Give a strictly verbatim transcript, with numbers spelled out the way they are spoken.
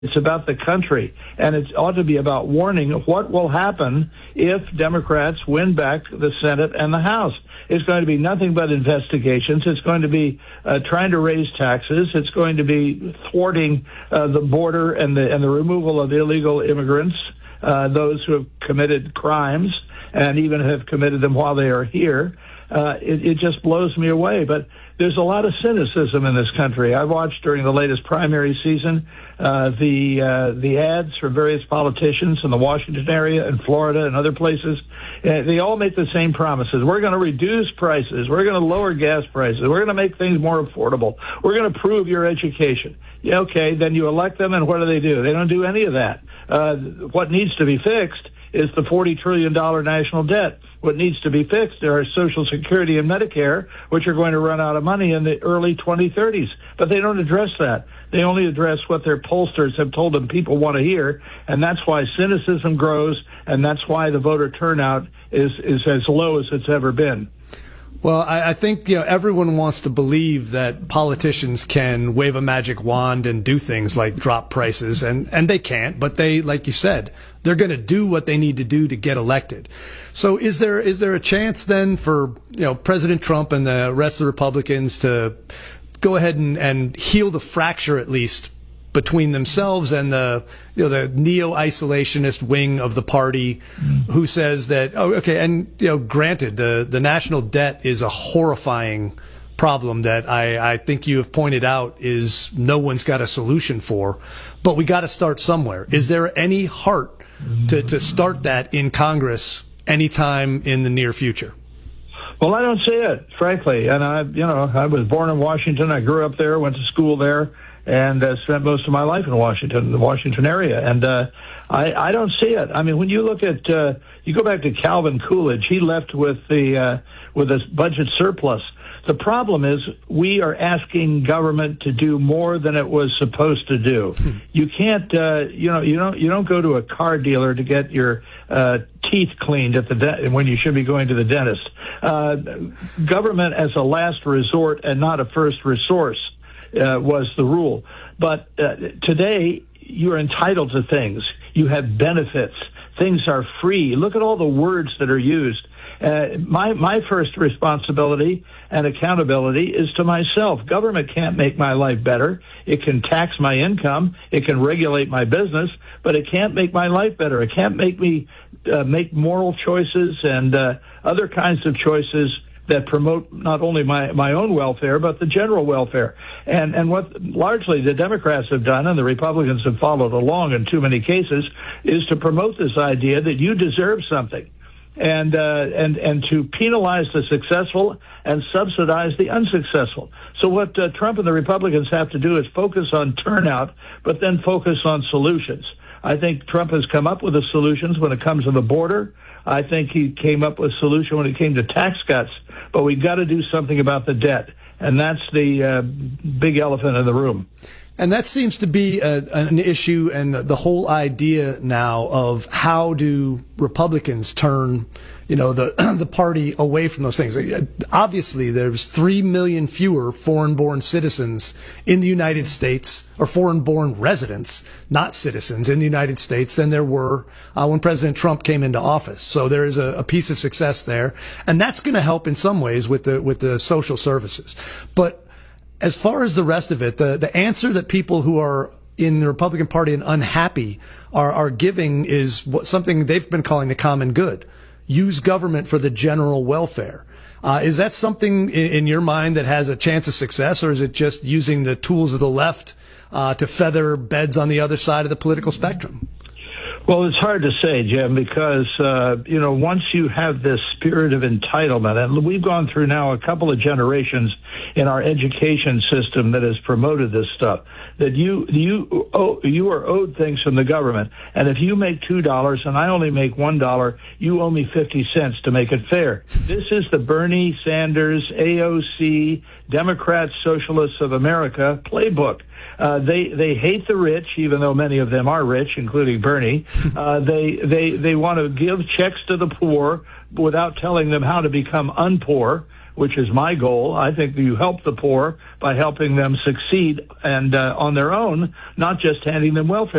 It's about the country, and it ought to be about warning what will happen if Democrats win back the Senate and the House. It's going to be nothing but investigations. It's going to be uh, trying to raise taxes. It's going to be thwarting uh, the border and the and the removal of illegal immigrants, uh, those who have committed crimes and even have committed them while they are here. Uh, it, it just blows me away. But there's a lot of cynicism in this country. I watched during the latest primary season uh, the uh, the ads for various politicians in the Washington area and Florida and other places. Uh, they all make the same promises. We're going to reduce prices. We're going to lower gas prices. We're going to make things more affordable. We're going to improve your education. Yeah, okay, then you elect them, and what do they do? They don't do any of that. Uh, what needs to be fixed is the forty trillion dollars national debt. What needs to be fixed are Social Security and Medicare, which are going to run out of money in the early twenty thirties. But they don't address that. They only address what their pollsters have told them people want to hear, and that's why cynicism grows, and that's why the voter turnout is, is as low as it's ever been. Well, I, I think, you know, everyone wants to believe that politicians can wave a magic wand and do things like drop prices, and, and they can't, but they, like you said, they're going to do what they need to do to get elected. So is there is there a chance then for, you know, President Trump and the rest of the Republicans to go ahead and, and heal the fracture at least between themselves and the, you know, the neo-isolationist wing of the party who says that, oh, okay, and, you know, granted, the, the national debt is a horrifying problem that I, I think you have pointed out is no one's got a solution for, but we got to start somewhere. Is there any heart to, to start that in Congress anytime in the near future? Well, I don't see it, frankly. And I, you know, I was born in Washington. I grew up there, went to school there, and uh, spent most of my life in Washington, the Washington area. And uh, I, I don't see it. I mean, when you look at, uh, you go back to Calvin Coolidge, he left with the uh, with a budget surplus. The problem is we are asking government to do more than it was supposed to do. You can't, uh, you know, you don't you don't go to a car dealer to get your uh, teeth cleaned at the de- when you should be going to the dentist. Uh, government as a last resort and not a first resource uh, was the rule. But uh, today you're entitled to things. You have benefits. Things are free. Look at all the words that are used. Uh, my my first responsibility and accountability is to myself. Government can't make my life better. It can tax my income. It can regulate my business, but it can't make my life better. It can't make me uh, make moral choices and uh, other kinds of choices that promote not only my, my own welfare, but the general welfare. And, and what largely the Democrats have done, and the Republicans have followed along in too many cases, is to promote this idea that you deserve something. And, uh, and, and to penalize the successful and subsidize the unsuccessful. So what uh, Trump and the Republicans have to do is focus on turnout, but then focus on solutions. I think Trump has come up with the solutions when it comes to the border. I think he came up with a solution when it came to tax cuts, but we've got to do something about the debt. And that's the uh, big elephant in the room. And that seems to be a, an issue, and the, the whole idea now of how do Republicans turn, you know, the the party away from those things. Obviously, there's three million fewer foreign-born citizens in the United States, or foreign-born residents, not citizens, in the United States than there were uh, when President Trump came into office. So there is a, a piece of success there, and that's going to help in some ways with the with the social services. But as far as the rest of it, the, the answer that people who are in the Republican Party and unhappy are, are giving is what, something they've been calling the common good. Use government for the general welfare. Uh, is that something in, in your mind that has a chance of success, or is it just using the tools of the left uh, to feather beds on the other side of the political spectrum? Well, it's hard to say, Jim, because, uh, you know, once you have this spirit of entitlement, and we've gone through now a couple of generations in our education system that has promoted this stuff, that you you owe, you are owed things from the government. And if you make two dollars and I only make one dollar, you owe me fifty cents to make it fair. This is the Bernie Sanders, A O C, Democrat Socialists of America playbook. Uh, they they hate the rich, even though many of them are rich, including Bernie. Uh, they they they want to give checks to the poor without telling them how to become unpoor. which is my goal. I think you help the poor by helping them succeed and uh, on their own, not just handing them welfare